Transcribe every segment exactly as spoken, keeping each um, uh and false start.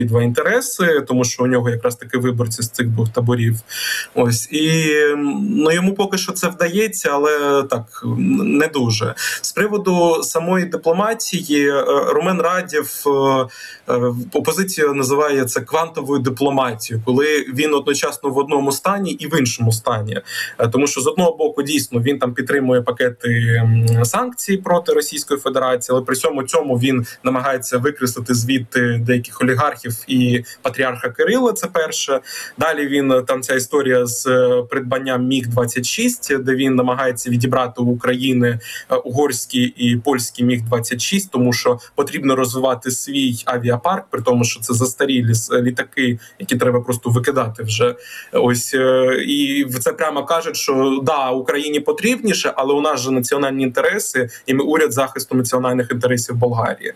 два інтереси, тому що у нього якраз таки виборці з цих двох таборів. Ось. І ну, йому поки що це вдається, але так, не дуже. З приводу самої дипломатії, Румен Радєв опозиція називає це квантовою дипломатією, коли він одночасно в одному стані і в іншому стані. Тому що з одного боку, дійсно, він там підтримує пакети санкцій проти Російської Федерації, але при цьому цьому він намагається викреслити звідти деяких олігархів і патріарха Кирила, це перше. Далі він, там ця історія з придбанням Міг двадцять шість, де він намагається відібрати у України угорські і польські Міг двадцять шість, тому що потрібно розвивати свій авіапарк, при тому, що це застарілі літаки, які треба просто викидати вже. Ось, і це прямо кажуть, що да, Україні потрібніше, але у нас же національні інтереси, і ми уряд захисту національних інтересів Болгарії.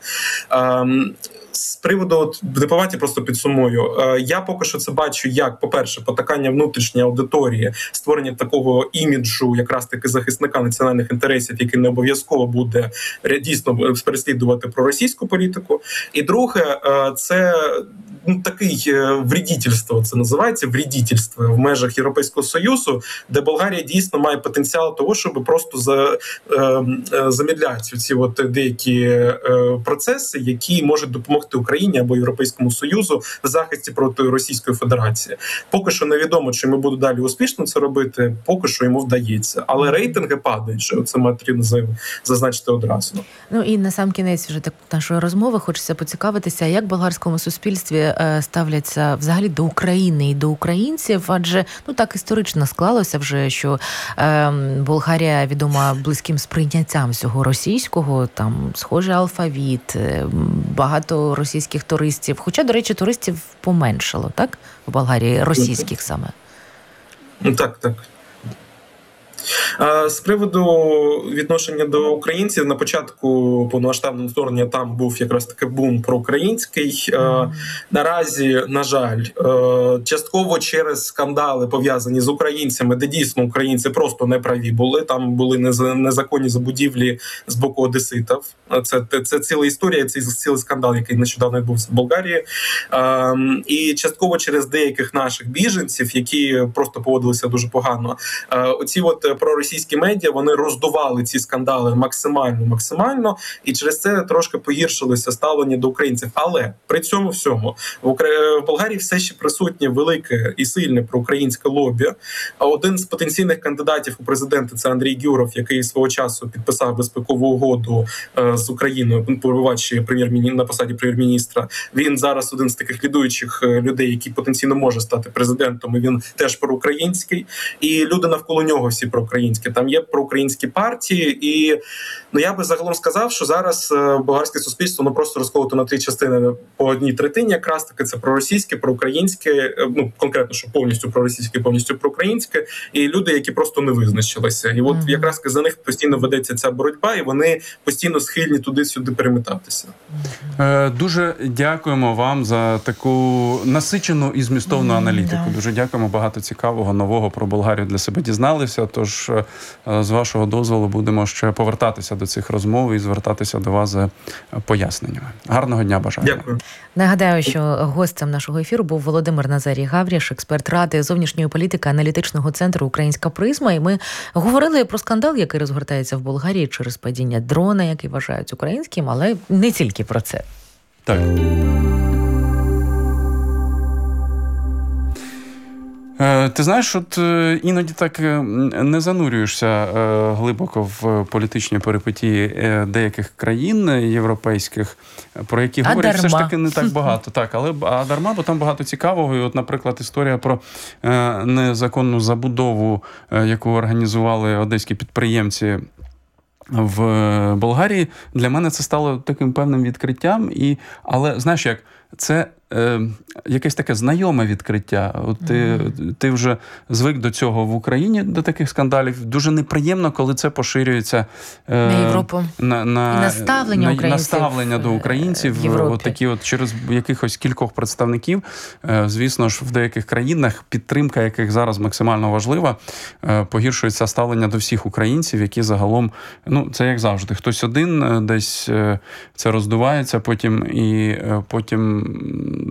З приводу дипломатії просто підсумую. Я поки що це бачу як, по-перше, потакання внутрішньої аудиторії, створення такого іміджу якраз таки захисника національних інтересів, який не обов'язково буде дійсно переслідувати проросійську політику. І друге, це ну, такий вредительство, це називається вредительство в межах Європейського Союзу, де Болгарія дійсно має потенціал того, щоб просто за, замедляти ці от деякі процеси, які можуть допомогти Україні або Європейському Союзу в захисті проти Російської Федерації. Поки що невідомо, чи ми будемо далі успішно це робити, поки що йому вдається. Але рейтинги падають, що це потрібно зазначити одразу. Ну і на сам кінець вже так нашої розмови хочеться поцікавитися, як в болгарському суспільстві ставляться взагалі до України і до українців, адже ну так історично склалося вже, що е, Болгарія відома близьким сприйняттям всього російського, там схожий алфавіт, багато російських туристів. Хоча, до речі, туристів поменшало, так? В Болгарії, російських саме. Так, так. З приводу відношення до українців, на початку повномасштабного вторгнення там був якраз таки бум проукраїнський. Mm. Наразі, на жаль, частково через скандали, пов'язані з українцями, де дійсно українці просто неправі були, там були незаконні забудівлі з боку одеситів. Це, це ціла історія, це цілий скандал, який нещодавно відбувся в Болгарії. І частково через деяких наших біженців, які просто поводилися дуже погано. Оці от проросійські медіа, вони роздували ці скандали максимально, максимально, і через це трошки погіршилося ставлення до українців. Але при цьому всьому в, Укра... в Болгарії все ще присутнє велике і сильне проукраїнське лобі. Один з потенційних кандидатів у президенти – це Андрій Гюров, який свого часу підписав безпекову угоду з Україною, перебуваючи прем'єр-міністр на посаді прем'єр-міністра. Він зараз один з таких лідуючих людей, який потенційно може стати президентом, і він теж проукраїнський. І люди навколо нього всі проукраїнські. Там є проукраїнські партії, і ну я би загалом сказав, що зараз болгарське суспільство ну просто розколото на три частини по одній третині, якраз таки це проросійське, проукраїнське, ну конкретно, що повністю проросійське, повністю проукраїнське, і люди, які просто не визначилися. І от mm-hmm. якраз за них постійно ведеться ця боротьба, і вони постійно схильні туди-сюди переметатися. Mm-hmm. Дуже дякуємо вам за таку насичену і змістовну mm-hmm. аналітику. Yeah. Дуже дякуємо, багато цікавого, нового про Болгарію для себе дізналися. Тож, з вашого дозволу, будемо ще повертатися до цих розмов і звертатися до вас за поясненнями. Гарного дня бажаю. Дякую. Нагадаю, що гостем нашого ефіру був Володимир Назарій Гавріш, експерт Ради зовнішньої політики аналітичного центру «Українська призма». І ми говорили про скандал, який розгортається в Болгарії через падіння дрона, який вважають українським, але не тільки про це. Так. Ти знаєш, от іноді так не занурюєшся глибоко в політичні перипетії деяких країн європейських, про які а говорять дарма. Все ж таки не так багато. Так, але а дарма, бо там багато цікавого. І от, наприклад, історія про незаконну забудову, яку організували одеські підприємці в Болгарії, для мене це стало таким певним відкриттям. І, але, знаєш як, це е, якесь таке знайоме відкриття. От ти, mm-hmm. ти вже звик до цього в Україні, до таких скандалів. Дуже неприємно, коли це поширюється е, на Європу. На, на, і наставлення, на, наставлення до українців. От такі от через якихось кількох представників. Е, звісно ж, в деяких країнах, підтримка яких зараз максимально важлива, е, погіршується ставлення до всіх українців, які загалом, ну, це як завжди. Хтось один десь е, це роздувається, потім і е, потім